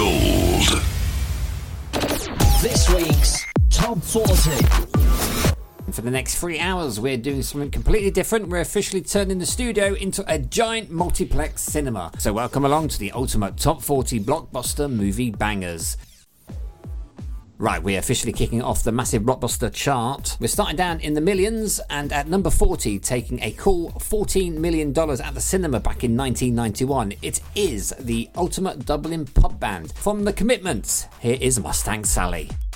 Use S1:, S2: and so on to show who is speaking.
S1: Gold.
S2: This week's Top 40.
S3: For the next 3 hours, we're doing something completely different. We're officially turning the studio into a giant multiplex cinema. So welcome along to the ultimate Top 40 blockbuster movie bangers. Right, we're officially kicking off the massive blockbuster chart. We're starting down in the millions, and at number 40, taking a cool $14 million at the cinema back in 1991, it is the ultimate Dublin pub band. From The Commitments, here is Mustang Sally.